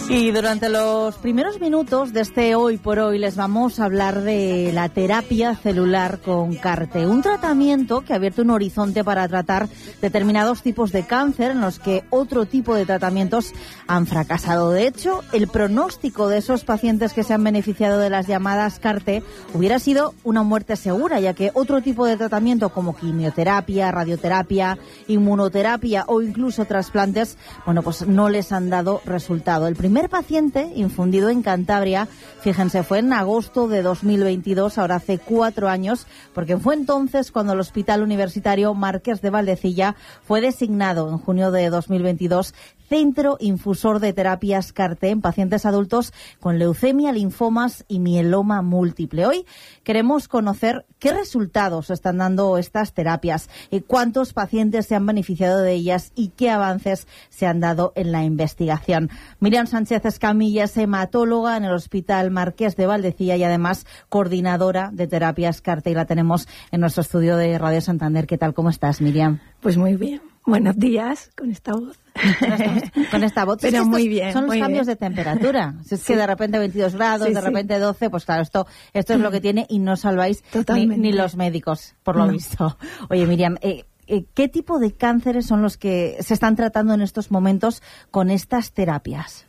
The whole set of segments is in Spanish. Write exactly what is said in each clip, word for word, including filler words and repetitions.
Y durante los primeros minutos de este Hoy por Hoy les vamos a hablar de la terapia celular con CAR-T, un tratamiento que ha abierto un horizonte para tratar determinados tipos de cáncer en los que otro tipo de tratamientos han fracasado. De hecho, el pronóstico de esos pacientes que se han beneficiado de las llamadas CAR-T hubiera sido una muerte segura, ya que otro tipo de tratamiento como quimioterapia, radioterapia, inmunoterapia o incluso trasplantes, bueno, pues no les han dado resultado. El primer paciente infundido en Cantabria, fíjense, fue en agosto de dos mil veintidós, ahora hace cuatro años, porque fue entonces cuando el Hospital Universitario Marqués de Valdecilla fue designado en junio de dos mil veintidós Centro Infusor de Terapias CAR-T en pacientes adultos con leucemia, linfomas y mieloma múltiple. Hoy queremos conocer qué resultados están dando estas terapias, y cuántos pacientes se han beneficiado de ellas y qué avances se han dado en la investigación. Miriam Sánchez Escamilla es hematóloga en el Hospital Marqués de Valdecilla y además coordinadora de terapias CAR-T, y la tenemos en nuestro estudio de Radio Santander. ¿Qué tal? ¿Cómo estás, Miriam? Pues muy bien. Buenos días con esta voz. Con esta voz. Pero es que muy bien. Son los muy cambios bien. de temperatura. Si es sí. que de repente veintidós grados, sí, de repente sí. doce, pues claro, esto esto es lo que tiene y no salváis ni, ni los médicos, por lo no. visto. Oye, Miriam, eh, eh, ¿qué tipo de cánceres son los que se están tratando en estos momentos con estas terapias?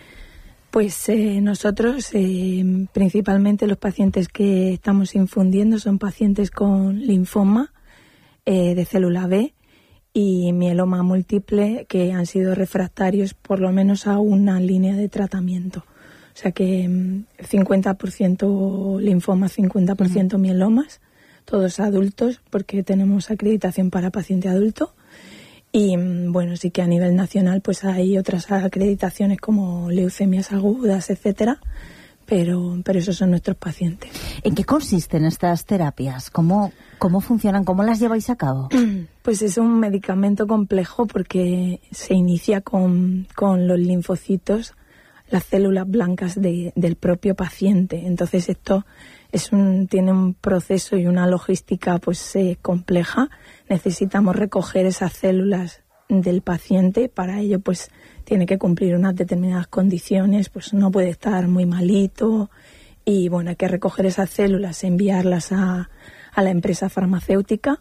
Pues eh, nosotros, eh, principalmente los pacientes que estamos infundiendo son pacientes con linfoma eh, de célula B y mieloma múltiple que han sido refractarios por lo menos a una línea de tratamiento. O sea que cincuenta por ciento linfomas, cincuenta por ciento uh-huh. mielomas, todos adultos, porque tenemos acreditación para paciente adulto. Y bueno, sí que a nivel nacional pues hay otras acreditaciones como leucemias agudas, etcétera, pero, pero esos son nuestros pacientes. ¿En qué consisten estas terapias? ¿Cómo, cómo funcionan? ¿Cómo las lleváis a cabo? Pues es un medicamento complejo porque se inicia con, con los linfocitos, las células blancas de, del propio paciente. Entonces esto es un, tiene un proceso y una logística pues eh, compleja. Necesitamos recoger esas células del paciente. Para ello pues tiene que cumplir unas determinadas condiciones, pues no puede estar muy malito y bueno, hay que recoger esas células, enviarlas a, a la empresa farmacéutica,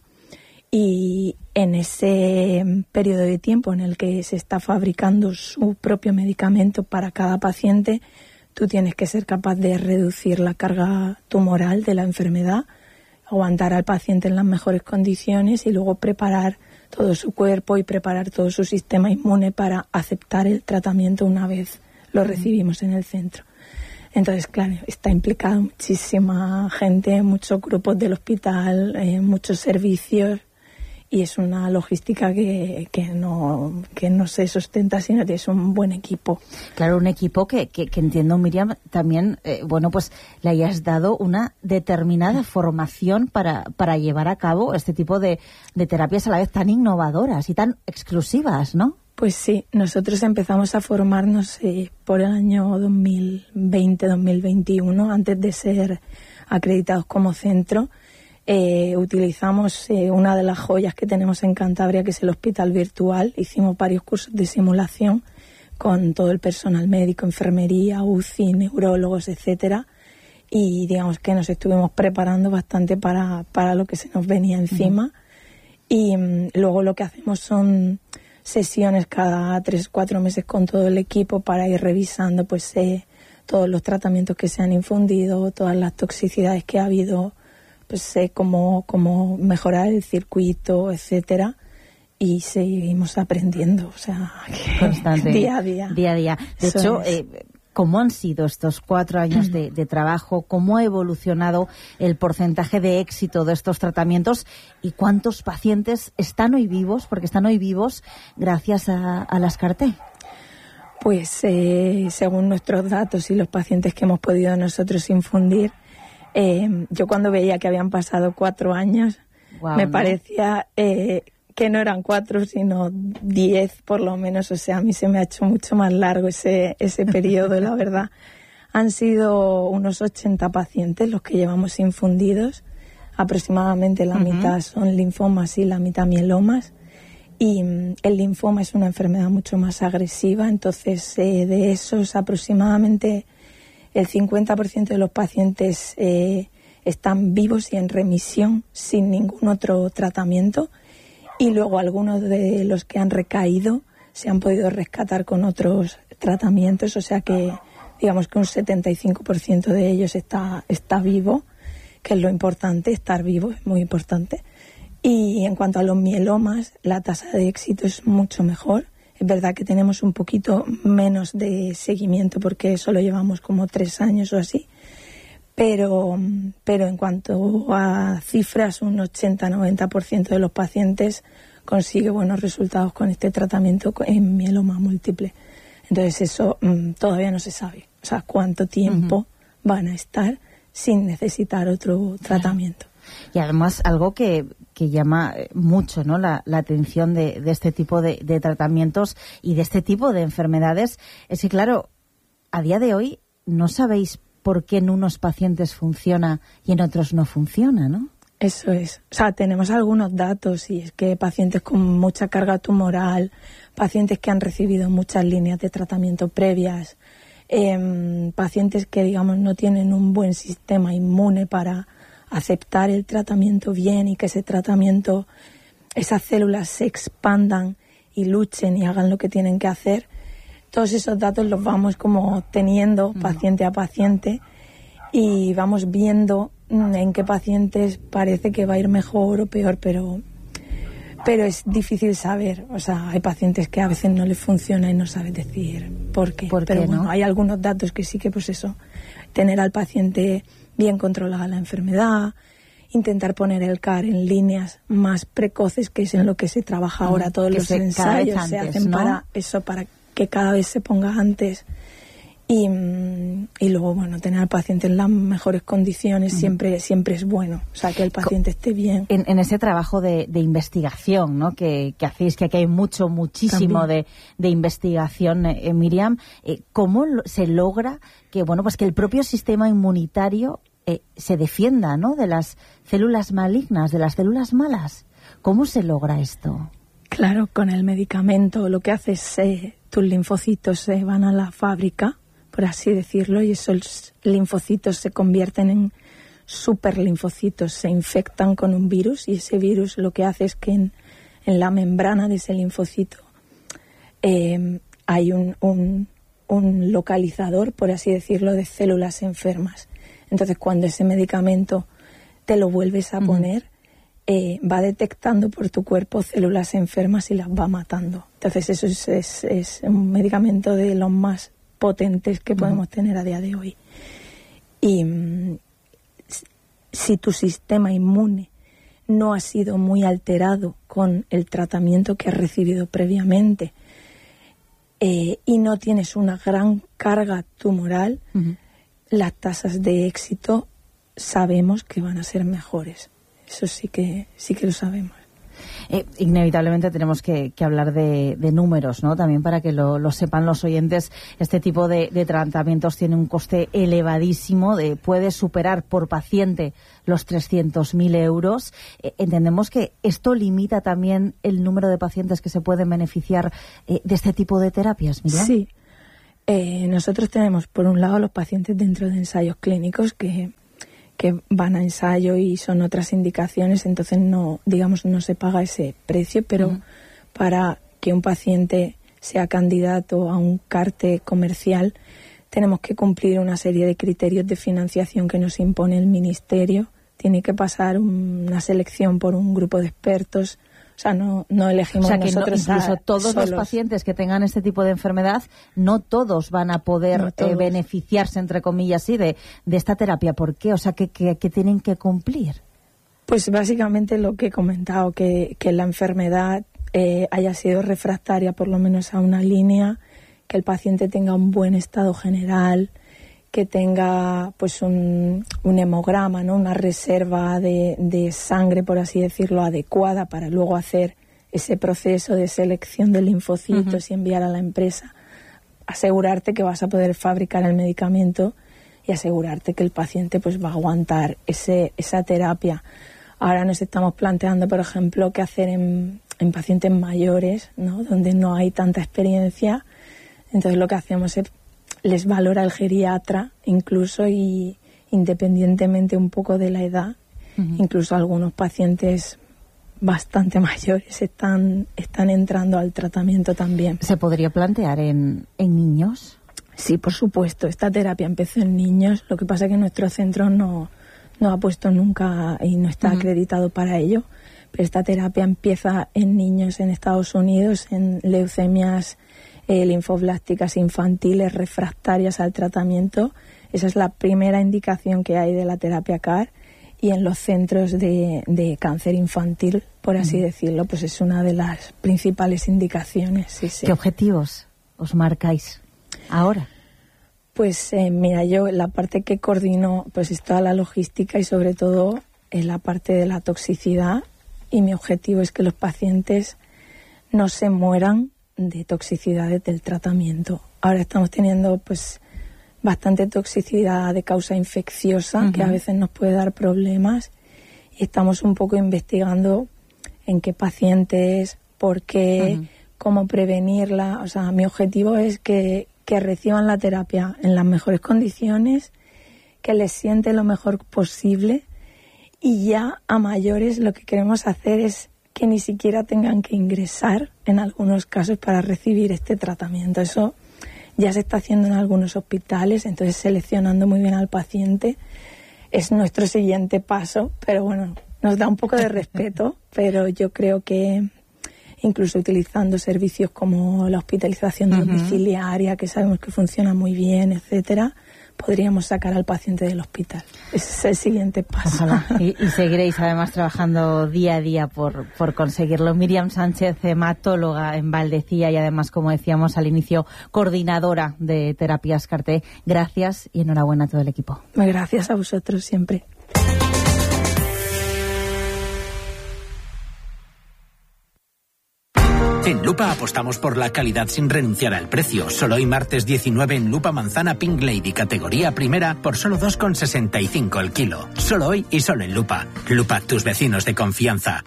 y en ese periodo de tiempo en el que se está fabricando su propio medicamento para cada paciente, tú tienes que ser capaz de reducir la carga tumoral de la enfermedad, aguantar al paciente en las mejores condiciones y luego preparar todo su cuerpo y preparar todo su sistema inmune para aceptar el tratamiento una vez lo recibimos en el centro. Entonces, claro, está implicada muchísima gente, muchos grupos del hospital, eh, muchos servicios, y es una logística que, que, no, que no se sustenta si no tienes un buen equipo. Claro, un equipo que, que, que entiendo, Miriam, también, eh, bueno, pues le hayas dado una determinada formación para, para llevar a cabo este tipo de, de terapias a la vez tan innovadoras y tan exclusivas, ¿no? Pues sí, nosotros empezamos a formarnos eh, por el año dos mil veinte, dos mil veintiuno, antes de ser acreditados como centro. Eh, utilizamos eh, una de las joyas que tenemos en Cantabria, que es el hospital virtual. Hicimos varios cursos de simulación con todo el personal médico, enfermería, U C I, neurólogos, etcétera, y digamos que nos estuvimos preparando bastante para, para lo que se nos venía encima. Uh-huh. Y um, luego lo que hacemos son sesiones cada tres, cuatro meses con todo el equipo para ir revisando pues eh, todos los tratamientos que se han infundido, todas las toxicidades que ha habido, pues sé eh, cómo, cómo mejorar el circuito, etcétera, y seguimos aprendiendo, o sea, constante, día a día. Día a día. De Eso hecho, es. eh, ¿cómo han sido estos cuatro años de, de trabajo? ¿Cómo ha evolucionado el porcentaje de éxito de estos tratamientos? ¿Y cuántos pacientes están hoy vivos, porque están hoy vivos, gracias a, a las CAR-T? Pues eh, según nuestros datos y los pacientes que hemos podido nosotros infundir, Eh, yo cuando veía que habían pasado cuatro años, wow, me ¿no? parecía eh, que no eran cuatro, sino diez por lo menos. O sea, a mí se me ha hecho mucho más largo ese, ese periodo, la verdad. Han sido unos ochenta pacientes los que llevamos infundidos. Aproximadamente la uh-huh. mitad son linfomas y la mitad mielomas. Y mm, el linfoma es una enfermedad mucho más agresiva, entonces eh, de esos aproximadamente el cincuenta por ciento de los pacientes eh, están vivos y en remisión sin ningún otro tratamiento, y luego algunos de los que han recaído se han podido rescatar con otros tratamientos, o sea que digamos que un setenta y cinco por ciento de ellos está, está vivo, que es lo importante, estar vivo es muy importante. Y en cuanto a los mielomas, la tasa de éxito es mucho mejor. Es verdad que tenemos un poquito menos de seguimiento porque solo llevamos como tres años o así, pero, pero en cuanto a cifras, un ochenta a noventa por ciento de los pacientes consigue buenos resultados con este tratamiento en mieloma múltiple. Entonces eso mmm, todavía no se sabe, o sea, cuánto tiempo uh-huh. van a estar sin necesitar otro tratamiento. Y además algo que, que llama mucho, ¿no?, la, la atención de, de este tipo de, de tratamientos y de este tipo de enfermedades es que, claro, a día de hoy no sabéis por qué en unos pacientes funciona y en otros no funciona, ¿no? Eso es. O sea, tenemos algunos datos, y es que pacientes con mucha carga tumoral, pacientes que han recibido muchas líneas de tratamiento previas, eh, pacientes que, digamos, no tienen un buen sistema inmune para aceptar el tratamiento bien y que ese tratamiento, esas células se expandan y luchen y hagan lo que tienen que hacer. Todos esos datos los vamos como teniendo paciente a paciente y vamos viendo en qué pacientes parece que va a ir mejor o peor, pero, pero es difícil saber. O sea, hay pacientes que a veces no les funciona y no sabes decir por qué. ¿Por qué, pero bueno, no? Hay algunos datos que sí que, pues eso, tener al paciente bien controlada la enfermedad, intentar poner el C A R en líneas más precoces, que es en lo que se trabaja ahora. Mm, todos los ensayos antes, se hacen, ¿no?, para eso, para que cada vez se ponga antes. Y, y luego, bueno, tener al paciente en las mejores condiciones mm. siempre siempre es bueno, o sea, que el paciente esté bien. En, en ese trabajo de, de investigación, ¿no?, que, que hacéis, que aquí hay mucho, muchísimo de, de investigación, eh, Miriam, eh, ¿cómo lo, se logra que, bueno, pues que el propio sistema inmunitario eh, se defienda, ¿no?, de las células malignas, de las células malas? ¿Cómo se logra esto? Claro, con el medicamento lo que hace es eh, tus linfocitos se van a la fábrica, por así decirlo, y esos linfocitos se convierten en superlinfocitos, se infectan con un virus, y ese virus lo que hace es que en, en la membrana de ese linfocito eh, hay un, un, un localizador, por así decirlo, de células enfermas. Entonces, cuando ese medicamento te lo vuelves a uh-huh. poner, eh, va detectando por tu cuerpo células enfermas y las va matando. Entonces, eso es, es, es un medicamento de los más potentes que podemos uh-huh. tener a día de hoy. Y mm, si tu sistema inmune no ha sido muy alterado con el tratamiento que has recibido previamente eh, y no tienes una gran carga tumoral, uh-huh. las tasas de éxito sabemos que van a ser mejores. Eso sí que sí que lo sabemos. Eh, inevitablemente tenemos que, que hablar de, de números, ¿no? También para que lo, lo sepan los oyentes, este tipo de, de tratamientos tiene un coste elevadísimo, de, puede superar por paciente los trescientos mil euros. Eh, entendemos que esto limita también el número de pacientes que se pueden beneficiar eh, de este tipo de terapias, Miriam. Sí. Eh, nosotros tenemos, por un lado, los pacientes dentro de ensayos clínicos que... que van a ensayo y son otras indicaciones, entonces no, digamos, no se paga ese precio, pero uh-huh. para que un paciente sea candidato a un CAR-T comercial tenemos que cumplir una serie de criterios de financiación que nos impone el Ministerio. Tiene que pasar una selección por un grupo de expertos. O sea, no, no elegimos, o sea, que nosotros no, incluso a, todos solos. Los pacientes que tengan este tipo de enfermedad, no todos van a poder no eh, beneficiarse, entre comillas, sí, de, de esta terapia. ¿Por qué? O sea, ¿qué, qué, qué tienen que cumplir? Pues básicamente lo que he comentado, que, que la enfermedad eh, haya sido refractaria por lo menos a una línea, que el paciente tenga un buen estado general, que tenga pues un, un hemograma, ¿no?, una reserva de, de sangre, por así decirlo, adecuada para luego hacer ese proceso de selección de linfocitos uh-huh. y enviar a la empresa. Asegurarte que vas a poder fabricar el medicamento y asegurarte que el paciente pues va a aguantar ese, esa terapia. Ahora nos estamos planteando, por ejemplo, qué hacer en, en pacientes mayores, ¿no? Donde no hay tanta experiencia. Entonces lo que hacemos es, les valora el geriatra incluso, y independientemente un poco de la edad, uh-huh. incluso algunos pacientes bastante mayores están, están entrando al tratamiento también. ¿Se podría plantear en, en niños? Sí, por supuesto. Esta terapia empezó en niños. Lo que pasa es que nuestro centro no, no ha puesto nunca y no está uh-huh. acreditado para ello. Pero esta terapia empieza en niños en Estados Unidos, en leucemias eh, linfoblásticas infantiles refractarias al tratamiento. Esa es la primera indicación que hay de la terapia C A R. Y en los centros de, de cáncer infantil, por así uh-huh. decirlo, pues es una de las principales indicaciones. Sí, sí. ¿Qué objetivos os marcáis ahora? Pues eh, mira, yo la parte que coordino pues es toda la logística y sobre todo en la parte de la toxicidad, y mi objetivo es que los pacientes no se mueran de toxicidades del tratamiento. Ahora estamos teniendo pues bastante toxicidad de causa infecciosa, uh-huh. que a veces nos puede dar problemas, y estamos un poco investigando en qué pacientes, por qué, uh-huh. cómo prevenirla. O sea, mi objetivo es que, que reciban la terapia en las mejores condiciones, que les siente lo mejor posible, y ya a mayores lo que queremos hacer es que ni siquiera tengan que ingresar en algunos casos para recibir este tratamiento. Eso ya se está haciendo en algunos hospitales, entonces seleccionando muy bien al paciente es nuestro siguiente paso, pero bueno, nos da un poco de respeto, pero yo creo que incluso utilizando servicios como la hospitalización uh-huh. domiciliaria, que sabemos que funciona muy bien, etcétera, podríamos sacar al paciente del hospital. Ese es el siguiente paso. Y, y seguiréis además trabajando día a día por, por conseguirlo. Miriam Sánchez, hematóloga en Valdecía y además, como decíamos al inicio, coordinadora de Terapias C A R T. Gracias y enhorabuena a todo el equipo. Gracias a vosotros siempre. En Lupa apostamos por la calidad sin renunciar al precio. Solo hoy martes diecinueve en Lupa manzana Pink Lady categoría primera por solo dos con sesenta y cinco el kilo. Solo hoy y solo en Lupa. Lupa, tus vecinos de confianza.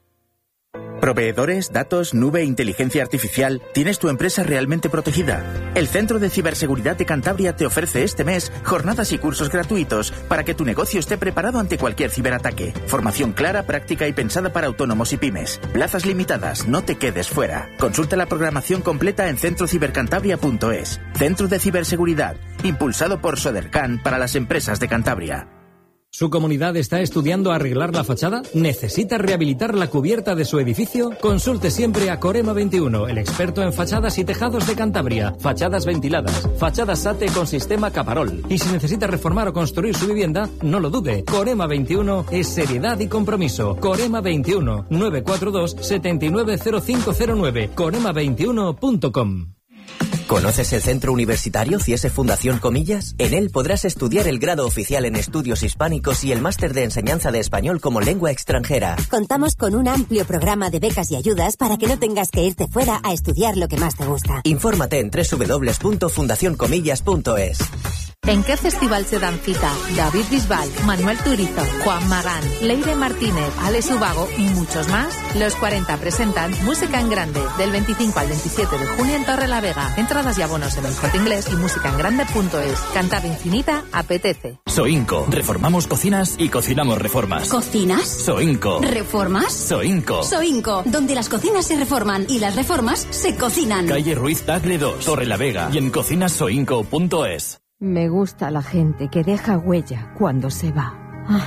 Proveedores, datos, nube, inteligencia artificial. ¿Tienes tu empresa realmente protegida? El Centro de Ciberseguridad de Cantabria te ofrece este mes jornadas y cursos gratuitos para que tu negocio esté preparado ante cualquier ciberataque. Formación clara, práctica y pensada para autónomos y pymes. Plazas limitadas, no te quedes fuera. Consulta la programación completa en centro cibercantabria punto es. Centro de Ciberseguridad, impulsado por Sodercan para las empresas de Cantabria. ¿Su comunidad está estudiando arreglar la fachada? ¿Necesita rehabilitar la cubierta de su edificio? Consulte siempre a Corema veintiuno, el experto en fachadas y tejados de Cantabria. Fachadas ventiladas, fachadas SATE con sistema Caparol. Y si necesita reformar o construir su vivienda, no lo dude. Corema veintiuno es seriedad y compromiso. Corema veintiuno, nueve cuatro dos, siete nueve cero cinco cero nueve. corema veintiuno punto com. ¿Conoces el Centro Universitario CIESE Fundación Comillas? En él podrás estudiar el grado oficial en estudios hispánicos y el máster de enseñanza de español como lengua extranjera. Contamos con un amplio programa de becas y ayudas para que no tengas que irte fuera a estudiar lo que más te gusta. Infórmate en doble u doble u doble u punto fundación comillas punto es. ¿En qué festival se dan cita David Bisbal, Manuel Turizo, Juan Magán, Leire Martínez, Alex Ubago y muchos más? Los cuarenta presentan Música en Grande del veinticinco al veintisiete de junio en Torrelavega. Entradas y abonos en el Corte Inglés y musicaengrande punto es. Cantada infinita apetece. Soinco. Reformamos cocinas y cocinamos reformas. ¿Cocinas? Soinco. ¿Reformas? Soinco. Soinco. Donde las cocinas se reforman y las reformas se cocinan. Calle Ruiz Tagle dos, Torrelavega y en cocinas soinco punto es. Me gusta la gente que deja huella cuando se va.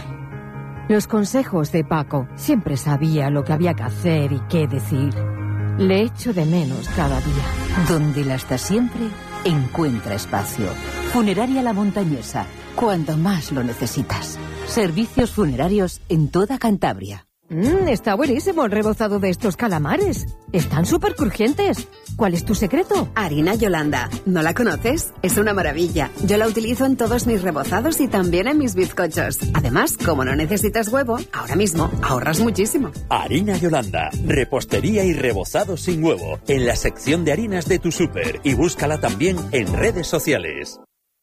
Ay, los consejos de Paco. Siempre sabía lo que había que hacer y qué decir. Le echo de menos cada día. Donde la está siempre, encuentra espacio. Funeraria La Montañesa. Cuando más lo necesitas. Servicios funerarios en toda Cantabria. Mmm, está buenísimo el rebozado de estos calamares. Están súper crujientes. ¿Cuál es tu secreto? Harina Yolanda. ¿No la conoces? Es una maravilla. Yo la utilizo en todos mis rebozados y también en mis bizcochos. Además, como no necesitas huevo, ahora mismo ahorras muchísimo. Harina Yolanda. Repostería y rebozado sin huevo. En la sección de harinas de tu súper. Y búscala también en redes sociales.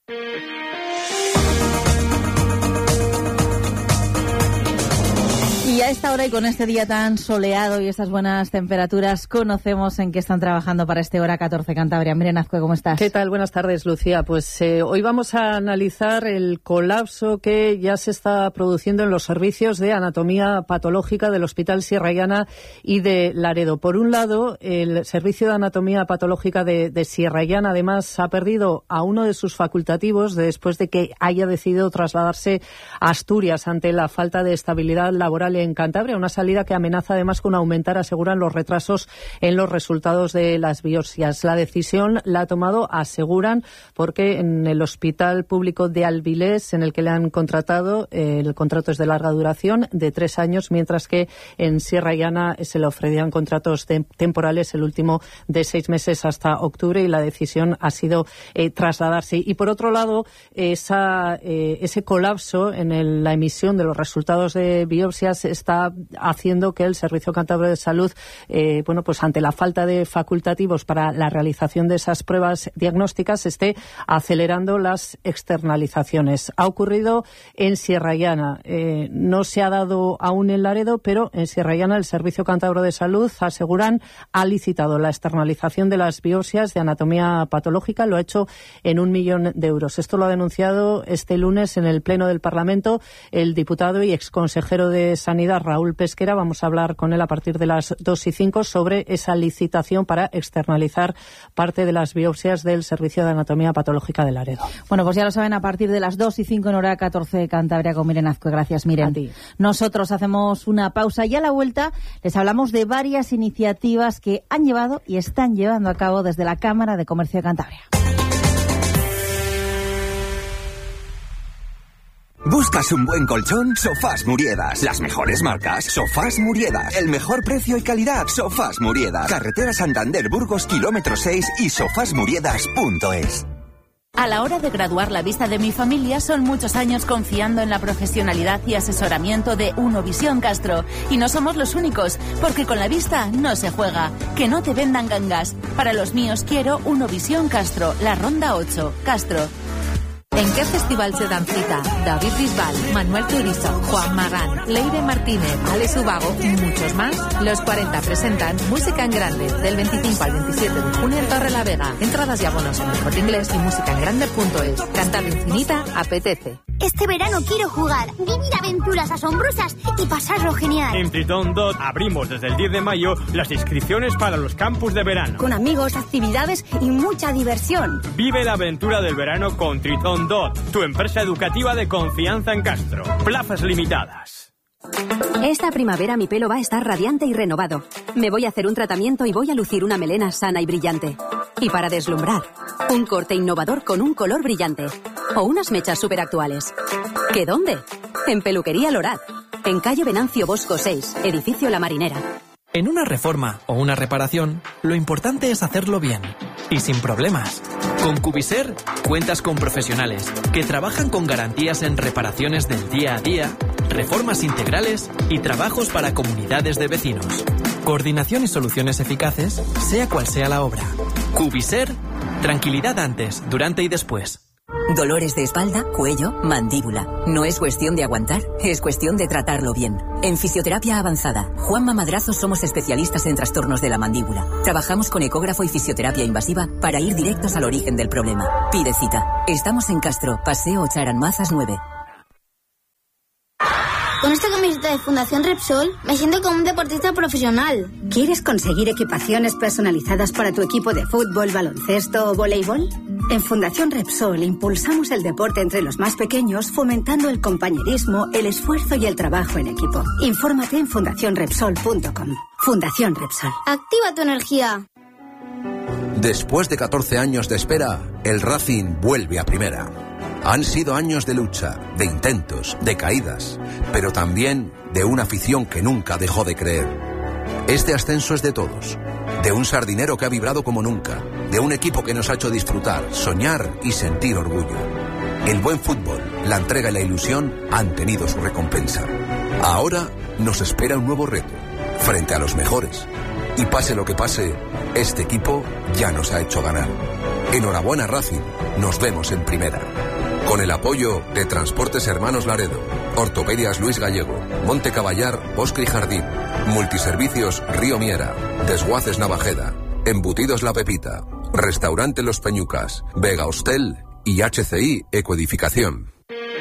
Y Y a esta hora y con este día tan soleado y estas buenas temperaturas, conocemos en qué están trabajando para este Hora catorce Cantabria. Miren, Azcue, ¿cómo estás? ¿Qué tal? Buenas tardes, Lucía. Pues eh, hoy vamos a analizar el colapso que ya se está produciendo en los servicios de anatomía patológica del Hospital Sierra Llana y de Laredo. Por un lado, el servicio de anatomía patológica de, de Sierra Llana, además, ha perdido a uno de sus facultativos después de que haya decidido trasladarse a Asturias ante la falta de estabilidad laboral en Cantabria, una salida que amenaza además con aumentar, aseguran, los retrasos en los resultados de las biopsias. La decisión la ha tomado, aseguran, porque en el Hospital Público de Alvilés, en el que le han contratado, eh, el contrato es de larga duración, de tres años, mientras que en Sierra Llana se le ofrecían contratos de, temporales, el último de seis meses hasta octubre, y la decisión ha sido eh, trasladarse. Y por otro lado, esa, eh, ese colapso en el, la emisión de los resultados de biopsias está haciendo que el Servicio Cántabro de Salud, eh, bueno, pues ante la falta de facultativos para la realización de esas pruebas diagnósticas, esté acelerando las externalizaciones. Ha ocurrido en Sierra Llana. Eh, no se ha dado aún en Laredo, pero en Sierra Llana el Servicio Cántabro de Salud, aseguran, ha licitado la externalización de las biopsias de anatomía patológica. Lo ha hecho en un millón de euros. Esto lo ha denunciado este lunes en el Pleno del Parlamento el diputado y exconsejero de Sanidad, Raúl Pesquera. Vamos a hablar con él a partir de las dos y cinco sobre esa licitación para externalizar parte de las biopsias del Servicio de Anatomía Patológica de Laredo. Bueno, pues ya lo saben, a partir de las dos y cinco en Hora catorce Cantabria con Miren Azcue. Gracias, Miren. Nosotros hacemos una pausa y a la vuelta les hablamos de varias iniciativas que han llevado y están llevando a cabo desde la Cámara de Comercio de Cantabria. ¿Buscas un buen colchón? Sofás Muriedas. Las mejores marcas. Sofás Muriedas. El mejor precio y calidad. Sofás Muriedas. Carretera Santander Burgos, kilómetro seis y sofás muriedas punto es. A la hora de graduar la vista de mi familia son muchos años confiando en la profesionalidad y asesoramiento de Unovisión Castro. Y no somos los únicos, porque con la vista no se juega. Que no te vendan gangas. Para los míos quiero Unovisión Castro, la Ronda ocho. Castro. ¿En qué festival se dan cita? David Bisbal, Manuel Turizo, Juan Magán, Leire Martínez, Alex Ubago y muchos más. Los cuarenta presentan Música en Grande del veinticinco al veintisiete de junio en Torrelavega. Entradas y abonos en el Corte Inglés y música en grande punto es. Cantabria Infinita apetece. Este verano quiero jugar, vivir aventuras asombrosas y pasarlo genial. En Tritón Dot abrimos desde el diez de mayo las inscripciones para los campus de verano. Con amigos, actividades y mucha diversión. Vive la aventura del verano con Tritón Dot, tu empresa educativa de confianza en Castro. Plazas limitadas. Esta primavera mi pelo va a estar radiante y renovado. Me voy a hacer un tratamiento y voy a lucir una melena sana y brillante. Y para deslumbrar, un corte innovador con un color brillante. O unas mechas súper actuales. ¿Qué dónde? En Peluquería Lorat. En calle Venancio Bosco seis, edificio La Marinera. En una reforma o una reparación, lo importante es hacerlo bien y sin problemas. Con Cubiser cuentas con profesionales que trabajan con garantías en reparaciones del día a día, reformas integrales y trabajos para comunidades de vecinos. Coordinación y soluciones eficaces, sea cual sea la obra. Cubiser, tranquilidad antes, durante y después. Dolores de espalda, cuello, mandíbula. No es cuestión de aguantar, es cuestión de tratarlo bien. En Fisioterapia Avanzada, Juanma Madrazo somos especialistas en trastornos de la mandíbula. Trabajamos con ecógrafo y fisioterapia invasiva para ir directos al origen del problema. Pide cita. Estamos en Castro, Paseo Charanmazas nueve. Con esta camiseta de Fundación Repsol me siento como un deportista profesional. ¿Quieres conseguir equipaciones personalizadas para tu equipo de fútbol, baloncesto o voleibol? En Fundación Repsol impulsamos el deporte entre los más pequeños, fomentando el compañerismo, el esfuerzo y el trabajo en equipo. Infórmate en fundación repsol punto com. Fundación Repsol. Activa tu energía. Después de catorce años de espera, el Racing vuelve a primera. Han sido años de lucha, de intentos, de caídas, pero también de una afición que nunca dejó de creer. Este ascenso es de todos, de un sardinero que ha vibrado como nunca, de un equipo que nos ha hecho disfrutar, soñar y sentir orgullo. El buen fútbol, la entrega y la ilusión han tenido su recompensa. Ahora nos espera un nuevo reto, frente a los mejores. Y pase lo que pase, este equipo ya nos ha hecho ganar. Enhorabuena Racing, nos vemos en primera. Con el apoyo de Transportes Hermanos Laredo, Ortopedias Luis Gallego, Monte Caballar, Bosque y Jardín, Multiservicios Río Miera, Desguaces Navajeda, Embutidos La Pepita, Restaurante Los Peñucas, Vega Hostel y H C I Ecoedificación.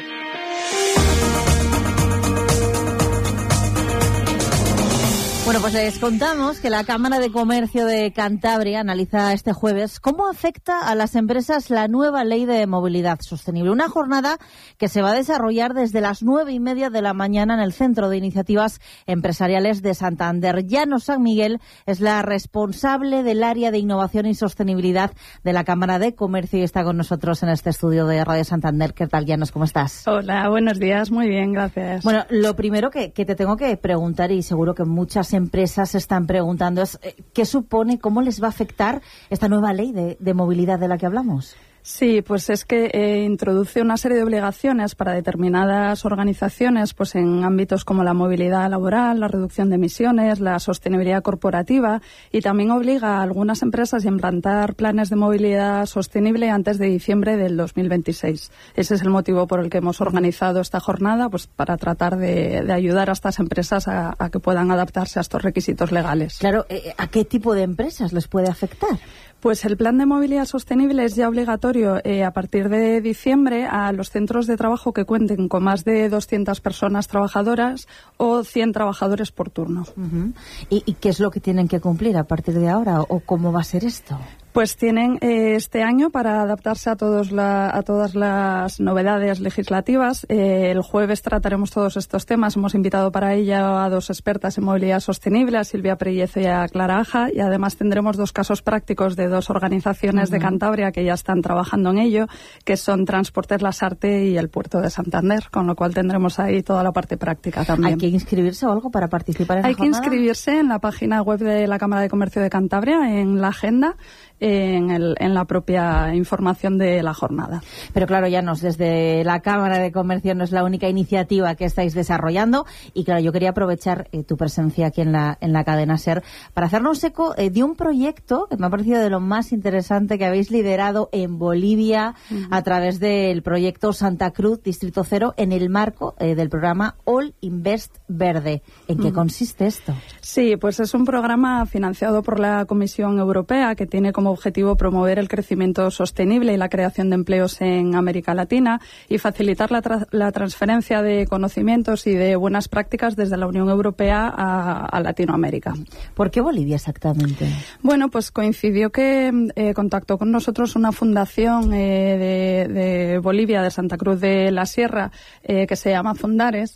Bueno, pues les contamos que la Cámara de Comercio de Cantabria analiza este jueves cómo afecta a las empresas la nueva Ley de Movilidad Sostenible. Una jornada que se va a desarrollar desde las nueve y media de la mañana en el Centro de Iniciativas Empresariales de Santander. Llanos San Miguel es la responsable del área de innovación y sostenibilidad de la Cámara de Comercio y está con nosotros en este estudio de Radio Santander. ¿Qué tal, Llanos? ¿Cómo estás? Hola, buenos días. Muy bien, gracias. Bueno, lo primero que, que te tengo que preguntar, y seguro que muchas empresas se están preguntando, es ¿qué supone, cómo les va a afectar esta nueva ley de, de movilidad de la que hablamos? Sí, pues es que eh, introduce una serie de obligaciones para determinadas organizaciones, pues en ámbitos como la movilidad laboral, la reducción de emisiones, la sostenibilidad corporativa, y también obliga a algunas empresas a implantar planes de movilidad sostenible antes de diciembre del dos mil veintiséis. Ese es el motivo por el que hemos organizado esta jornada, pues para tratar de, de ayudar a estas empresas a, a que puedan adaptarse a estos requisitos legales. Claro, ¿a qué tipo de empresas les puede afectar? Pues el plan de movilidad sostenible es ya obligatorio eh, a partir de diciembre a los centros de trabajo que cuenten con más de doscientas personas trabajadoras o cien trabajadores por turno. Uh-huh. ¿Y, ¿Y qué es lo que tienen que cumplir a partir de ahora o cómo va a ser esto? Pues tienen eh, este año para adaptarse a, todos la, a todas las novedades legislativas. Eh, el jueves trataremos todos estos temas. Hemos invitado para ello a dos expertas en movilidad sostenible, a Silvia Prelleza y a Clara Aja, y además tendremos dos casos prácticos de dos organizaciones uh-huh. de Cantabria que ya están trabajando en ello, que son Transportes Lasarte y el Puerto de Santander, con lo cual tendremos ahí toda la parte práctica también. ¿Hay que inscribirse o algo para participar en Hay la jornada? Hay que inscribirse en la página web de la Cámara de Comercio de Cantabria, en la agenda, En, el, en la propia información de la jornada. Pero claro, Llanos, desde la Cámara de Comercio no es la única iniciativa que estáis desarrollando y claro, yo quería aprovechar eh, tu presencia aquí en la, en la cadena SER para hacernos eco eh, de un proyecto que me ha parecido de lo más interesante que habéis liderado en Bolivia uh-huh. a través del proyecto Santa Cruz Distrito Cero en el marco eh, del programa All Invest Verde. ¿En qué uh-huh. consiste esto? Sí, pues es un programa financiado por la Comisión Europea que tiene como objetivo promover el crecimiento sostenible y la creación de empleos en América Latina y facilitar la, tra- la transferencia de conocimientos y de buenas prácticas desde la Unión Europea a, a Latinoamérica. ¿Por qué Bolivia exactamente? Bueno, pues coincidió que eh, contactó con nosotros una fundación eh, de, de Bolivia, de Santa Cruz de la Sierra, eh, que se llama Fundares.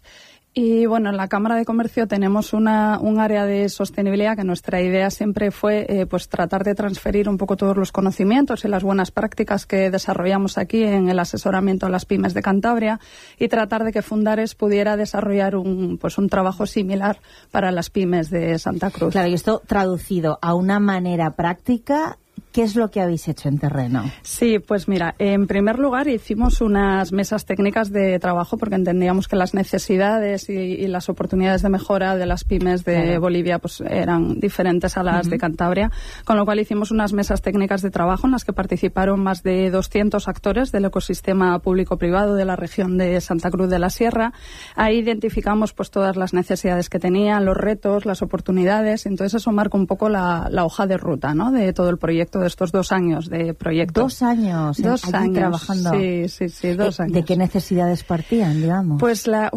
Y bueno, en la Cámara de Comercio tenemos una, un área de sostenibilidad que nuestra idea siempre fue eh, pues tratar de transferir un poco todos los conocimientos y las buenas prácticas que desarrollamos aquí en el asesoramiento a las pymes de Cantabria y tratar de que Fundares pudiera desarrollar un, pues un trabajo similar para las pymes de Santa Cruz. Claro, y esto traducido a una manera práctica, ¿qué es lo que habéis hecho en terreno? Sí, pues mira, en primer lugar hicimos unas mesas técnicas de trabajo porque entendíamos que las necesidades y, y las oportunidades de mejora de las pymes de claro. Bolivia pues eran diferentes a las uh-huh. de Cantabria, con lo cual hicimos unas mesas técnicas de trabajo en las que participaron más de doscientos actores del ecosistema público-privado de la región de Santa Cruz de la Sierra. Ahí identificamos pues todas las necesidades que tenían, los retos, las oportunidades, entonces eso marca un poco la, la hoja de ruta, ¿no?, de todo el proyecto de estos dos años de proyecto. Dos años, dos allí años trabajando. Sí, sí, sí, dos ¿De, años. ¿De qué necesidades partían, digamos? Pues la